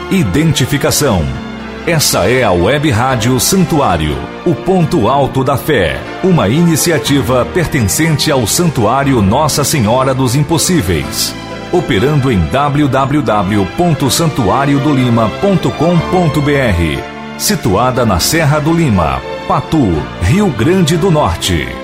identificação. Essa é a Web Rádio Santuário, o ponto alto da fé, uma iniciativa pertencente ao Santuário Nossa Senhora dos Impossíveis, operando em www.santuariodolima.com.br, situada na Serra do Lima, Patu, Rio Grande do Norte.